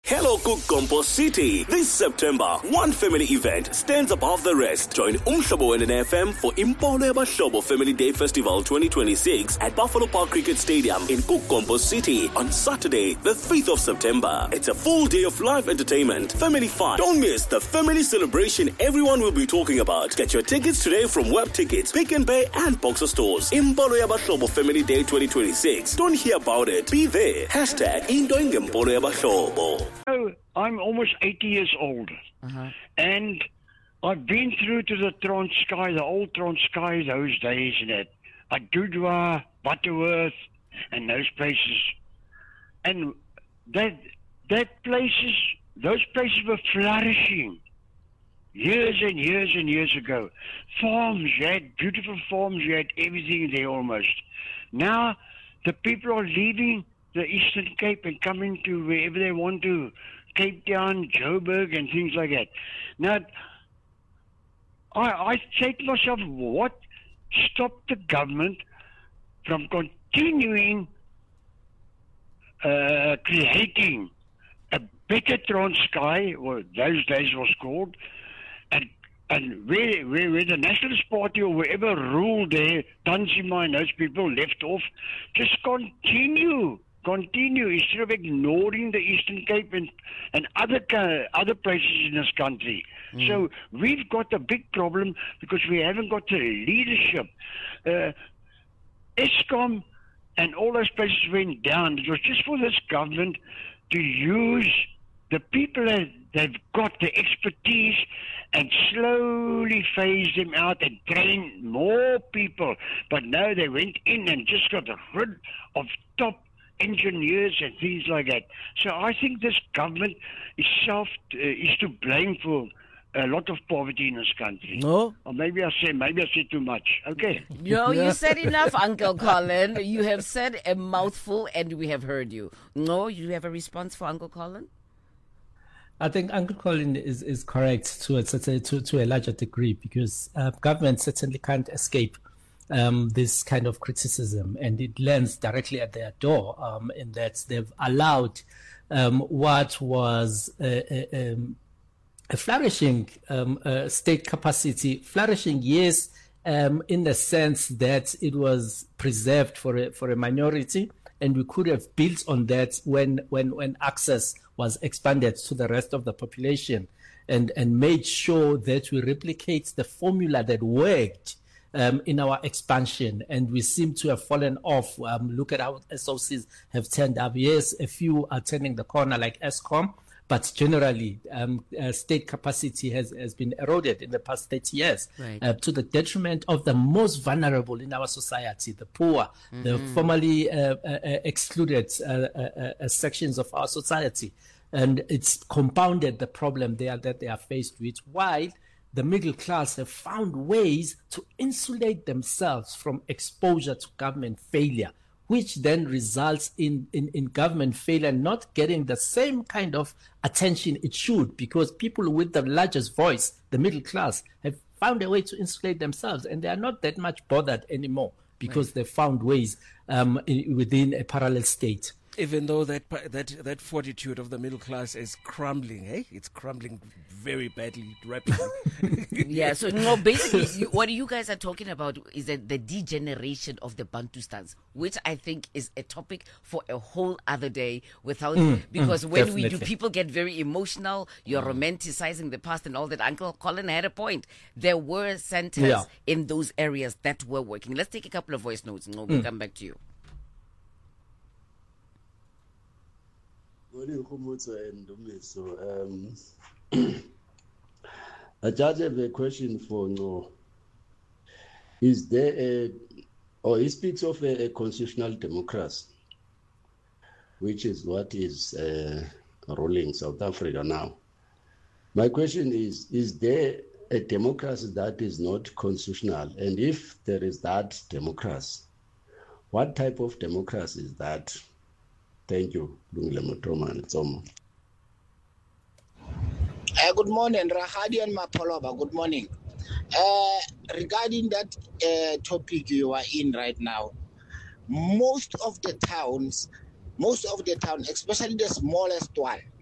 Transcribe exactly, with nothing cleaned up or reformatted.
Hello Kukompo City. This September, one family event stands above the rest. Join Umhlobo and an F M for Impolo Yabahlobo Family Day Festival twenty twenty-six at Buffalo Park Cricket Stadium in Kukompo City on Saturday, the fifth of September. It's a full day of live entertainment, family fun. Don't miss the family celebration everyone will be talking about. Get your tickets today from Web Tickets, Pick and Pay and Boxer stores. Impolo Yabahlobo Family Day twenty twenty-six. Don't hear about it. Be there. Hashtag Indoing Impolo Yabahlobo. Oh, I'm almost eighty years old, uh-huh. and I've been through to the Transkei, the old Transkei, those days, and that Adudwa, Butterworth, and those places, and that that places, those places were flourishing years and years and years ago. Farms, you had beautiful farms, you had everything there almost. Now the people are leaving the Eastern Cape and coming to wherever they want to, Cape Town, Joburg, and things like that. Now, I, I say to myself, what stopped the government from continuing uh, creating a better Transkei, or those days was called, and and where, where, where the Nationalist Party or wherever ruled there, Tanzima and those people left off, just continue. Continue instead of ignoring the Eastern Cape and, and other uh, other places in this country. Mm. So we've got a big problem because we haven't got the leadership. Uh, Eskom and all those places went down. It was just for this government to use the people that they've got, the expertise, and slowly phase them out and train more people. But no, they went in and just got rid of top engineers and things like that. So I think this government is self uh, is to blame for a lot of poverty in this country. No, or maybe I say maybe I said too much. Okay. No, you said enough, Uncle Colin. You have said a mouthful, and we have heard you. No, you have a response for Uncle Colin? I think Uncle Colin is, is correct to a, to, to a larger degree, because uh, government certainly can't escape Um, this kind of criticism, and it lands directly at their door, um, in that they've allowed um, what was a, a, a flourishing um, uh, state capacity, flourishing, yes, um, in the sense that it was preserved for a, for a minority, and we could have built on that when, when, when access was expanded to the rest of the population, and, and made sure that we replicate the formula that worked Um, in our expansion, and we seem to have fallen off. Um, look at how S O Cs have turned up. Yes, a few are turning the corner like Eskom, but generally um, uh, state capacity has, has been eroded in the past thirty years, right. uh, to the detriment of the most vulnerable in our society, the poor, mm-hmm. the formerly uh, uh, excluded uh, uh, uh, sections of our society. And it's compounded the problem there that they are faced with, while the middle class have found ways to insulate themselves from exposure to government failure, which then results in, in, in government failure not getting the same kind of attention it should, because people with the largest voice, the middle class, have found a way to insulate themselves, and they are not that much bothered anymore because right. they've found ways um, in, within a parallel state. Even though that that that fortitude of the middle class is crumbling, eh? It's crumbling very badly, rapidly. Yeah, so no, basically, you, what you guys are talking about is that the degeneration of the Bantustans, which I think is a topic for a whole other day. Without mm, because mm, when definitely. we do, people get very emotional. You're mm. romanticizing the past and all that. Uncle Colin had a point. There were centers yeah. in those areas that were working. Let's take a couple of voice notes, and we'll mm. come back to you. Um, I just have a question for No. Is there a, or he speaks of a, a constitutional democracy, which is what is uh, ruling South Africa now. My question is, is there a democracy that is not constitutional? And if there is that democracy, what type of democracy is that? Thank you. Uh, good morning, Rahadi and Mapolova. Good morning. Uh, regarding that uh, topic you are in right now, most of the towns, most of the towns, especially the smallest one,